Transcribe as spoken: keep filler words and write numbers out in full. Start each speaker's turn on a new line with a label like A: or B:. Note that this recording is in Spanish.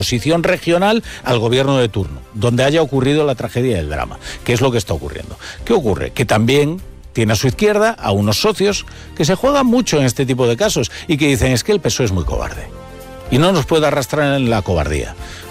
A: oposición regional al gobierno de turno, donde haya ocurrido la tragedia del drama, que es lo que está ocurriendo. ¿Qué ocurre? Que también tiene a su izquierda a unos socios que se juegan mucho en este tipo de casos y que dicen es que el P S O E es muy cobarde y no nos puede arrastrar en la cobardía.